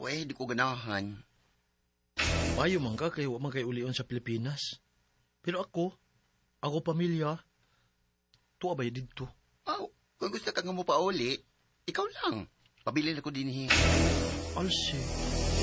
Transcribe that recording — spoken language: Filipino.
di ko ganahan. Mayo man ka kay wa man kay ulion sa Pilipinas. Pero ako pamilya, tuwa ba dito? Kung gusto ka nga mo pa uli, ikaw lang. Pabili na ko din Alsi,